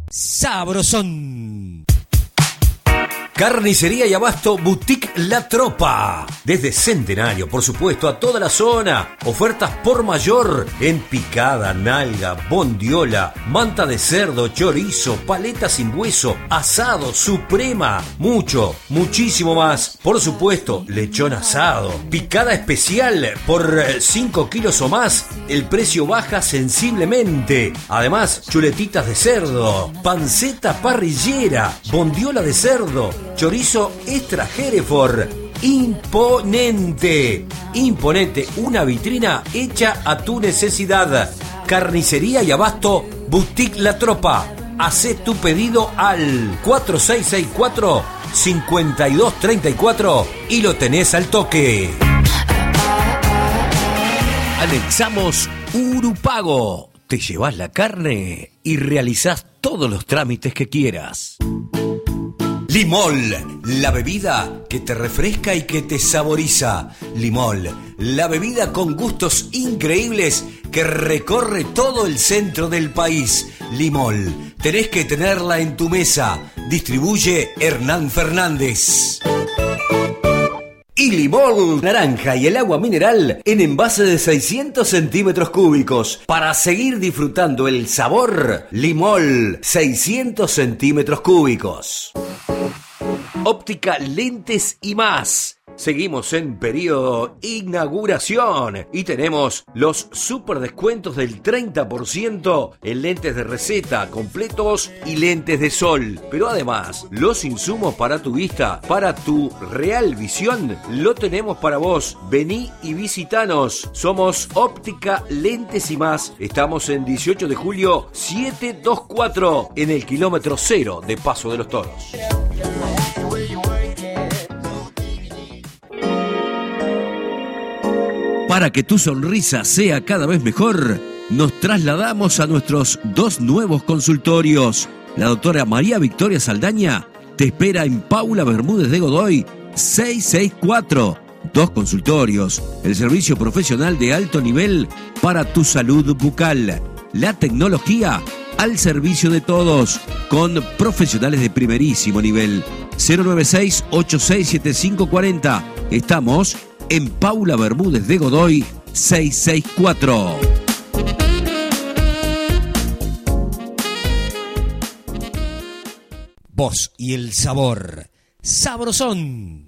Sabrosón. Carnicería y abasto Boutique La Tropa. Desde Centenario, por supuesto, a toda la zona. Ofertas por mayor en picada, nalga, bondiola, manta de cerdo, chorizo, paleta sin hueso, asado, suprema. Muchísimo más. Por supuesto, lechón asado. Picada especial por 5 kilos o más. El precio baja sensiblemente. Además, chuletitas de cerdo, panceta parrillera, bondiola de cerdo, chorizo extra Hereford. Imponente, una vitrina hecha a tu necesidad. Carnicería y abasto Boutique La Tropa. Hacé tu pedido al 4664-5234 y lo tenés al toque. Anexamos Urupago. Te llevas la carne y realizás todos los trámites que quieras. Limol, la bebida que te refresca y que te saboriza. Limol, la bebida con gustos increíbles que recorre todo el centro del país. Limol, tenés que tenerla en tu mesa. Distribuye Hernán Fernández. Y Limol naranja y el agua mineral en envase de 600 centímetros cúbicos. Para seguir disfrutando el sabor, Limol 600 centímetros cúbicos. Óptica Lentes y Más. Seguimos en periodo inauguración y tenemos los super descuentos del 30% en lentes de receta completos y lentes de sol. Pero además, los insumos para tu vista, para tu real visión, lo tenemos para vos. Vení y visitanos. Somos Óptica Lentes y Más. Estamos en 18 de julio 724 en el kilómetro 0 de Paso de los Toros. Para que tu sonrisa sea cada vez mejor, nos trasladamos a nuestros 2 nuevos consultorios. La doctora María Victoria Saldaña te espera en Paula Bermúdez de Godoy, 664. 2 consultorios, el servicio profesional de alto nivel para tu salud bucal. La tecnología al servicio de todos, con profesionales de primerísimo nivel. 096-867540. Estamos en Paula Bermúdez de Godoy, 664. Voz y el sabor. Sabrosón.